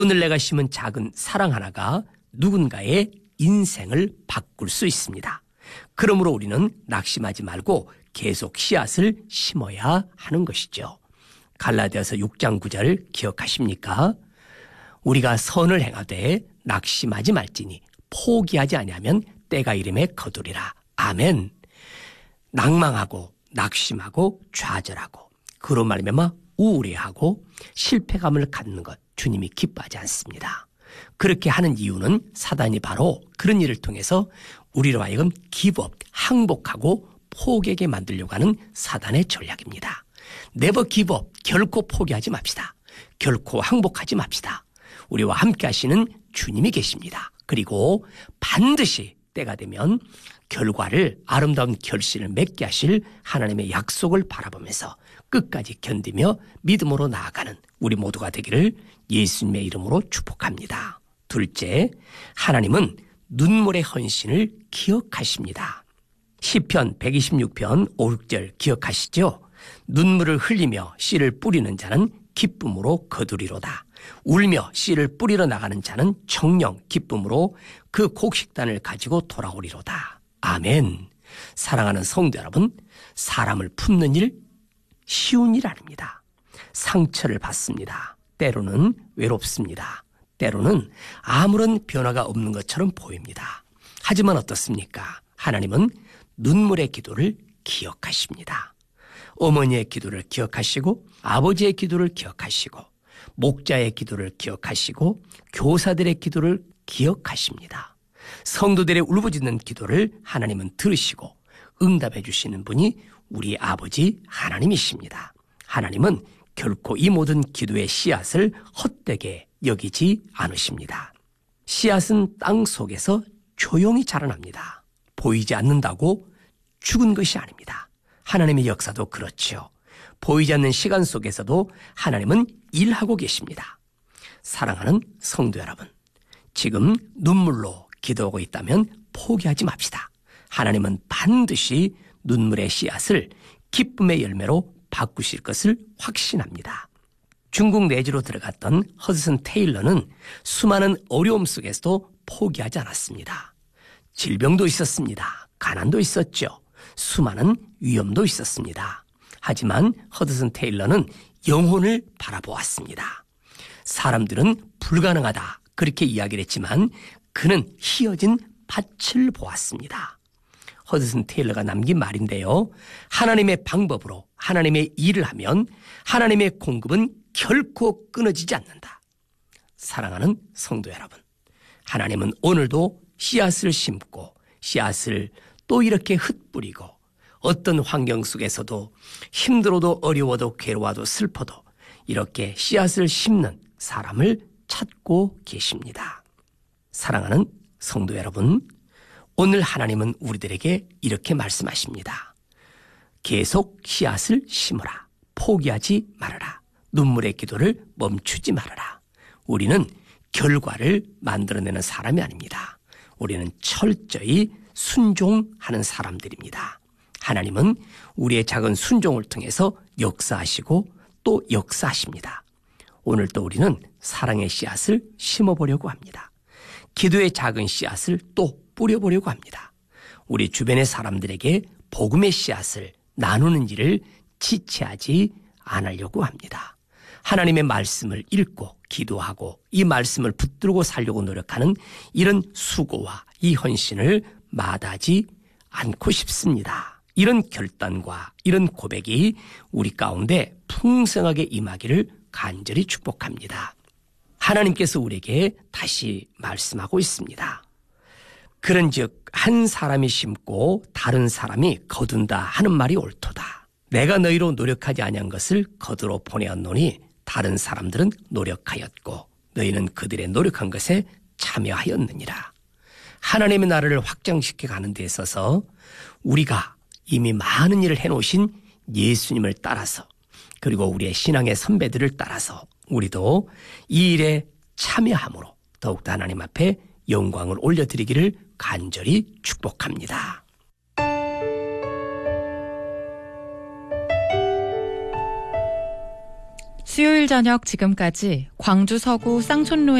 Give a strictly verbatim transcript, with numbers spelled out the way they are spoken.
오늘 내가 심은 작은 사랑 하나가 누군가의 인생을 바꿀 수 있습니다. 그러므로 우리는 낙심하지 말고 계속 씨앗을 심어야 하는 것이죠. 갈라디아서 육 장 구 절 기억하십니까? 우리가 선을 행하되 낙심하지 말지니 포기하지 아니하면 때가 이름에 거두리라. 아멘. 낭망하고 낙심하고 좌절하고 그로 말미암아 우울해하고 실패감을 갖는 것 주님이 기뻐하지 않습니다. 그렇게 하는 이유는 사단이 바로 그런 일을 통해서 우리로 하여금 기브업, 항복하고 포기하게 만들려고 하는 사단의 전략입니다. 네버 기브업, 결코 포기하지 맙시다. 결코 항복하지 맙시다. 우리와 함께 하시는 주님이 계십니다. 그리고 반드시 때가 되면 결과를 아름다운 결실을 맺게 하실 하나님의 약속을 바라보면서 끝까지 견디며 믿음으로 나아가는 우리 모두가 되기를 예수님의 이름으로 축복합니다. 둘째, 하나님은 눈물의 헌신을 기억하십니다. 시편 백이십육 편 오, 육 절 기억하시죠? 눈물을 흘리며 씨를 뿌리는 자는 기쁨으로 거두리로다. 울며 씨를 뿌리러 나가는 자는 정령 기쁨으로 그 곡식단을 가지고 돌아오리로다. 아멘. 사랑하는 성도 여러분, 사람을 품는 일 쉬운 일 아닙니다. 상처를 받습니다. 때로는 외롭습니다. 때로는 아무런 변화가 없는 것처럼 보입니다. 하지만 어떻습니까? 하나님은 눈물의 기도를 기억하십니다. 어머니의 기도를 기억하시고 아버지의 기도를 기억하시고 목자의 기도를 기억하시고 교사들의 기도를 기억하십니다. 성도들의 울부짖는 기도를 하나님은 들으시고 응답해 주시는 분이 우리 아버지 하나님이십니다. 하나님은 결코 이 모든 기도의 씨앗을 헛되게 여기지 않으십니다. 씨앗은 땅 속에서 조용히 자라납니다. 보이지 않는다고 죽은 것이 아닙니다. 하나님의 역사도 그렇죠. 보이지 않는 시간 속에서도 하나님은 일하고 계십니다. 사랑하는 성도 여러분, 지금 눈물로 기도하고 있다면 포기하지 맙시다. 하나님은 반드시 눈물의 씨앗을 기쁨의 열매로 바꾸실 것을 확신합니다. 중국 내지로 들어갔던 허드슨 테일러는 수많은 어려움 속에서도 포기하지 않았습니다. 질병도 있었습니다. 가난도 있었죠. 수많은 위험도 있었습니다. 하지만 허드슨 테일러는 영혼을 바라보았습니다. 사람들은 불가능하다 그렇게 이야기를 했지만 그는 희어진 밭을 보았습니다. 허드슨 테일러가 남긴 말인데요. 하나님의 방법으로 하나님의 일을 하면 하나님의 공급은 결코 끊어지지 않는다. 사랑하는 성도 여러분, 하나님은 오늘도 씨앗을 심고 씨앗을 또 이렇게 흩뿌리고 어떤 환경 속에서도 힘들어도 어려워도 괴로워도 슬퍼도 이렇게 씨앗을 심는 사람을 찾고 계십니다. 사랑하는 성도 여러분, 오늘 하나님은 우리들에게 이렇게 말씀하십니다. 계속 씨앗을 심으라. 포기하지 말아라. 눈물의 기도를 멈추지 말아라. 우리는 결과를 만들어내는 사람이 아닙니다. 우리는 철저히 순종하는 사람들입니다. 하나님은 우리의 작은 순종을 통해서 역사하시고 또 역사하십니다. 오늘 또 우리는 사랑의 씨앗을 심어보려고 합니다. 기도의 작은 씨앗을 또 뿌려보려고 합니다. 우리 주변의 사람들에게 복음의 씨앗을 나누는 일을 지체하지 않으려고 합니다. 하나님의 말씀을 읽고 기도하고 이 말씀을 붙들고 살려고 노력하는 이런 수고와 이 헌신을 마다하지 않고 싶습니다. 이런 결단과 이런 고백이 우리 가운데 풍성하게 임하기를 간절히 축복합니다. 하나님께서 우리에게 다시 말씀하고 있습니다. 그런즉 한 사람이 심고 다른 사람이 거둔다 하는 말이 옳도다. 내가 너희로 노력하지 아니한 것을 거두러 보내었노니 다른 사람들은 노력하였고 너희는 그들의 노력한 것에 참여하였느니라. 하나님의 나라를 확장시켜 가는 데 있어서 우리가 이미 많은 일을 해놓으신 예수님을 따라서 그리고 우리의 신앙의 선배들을 따라서 우리도 이 일에 참여함으로 더욱더 하나님 앞에 영광을 올려드리기를 간절히 축복합니다. 수요일 저녁 지금까지 광주 서구 쌍촌로에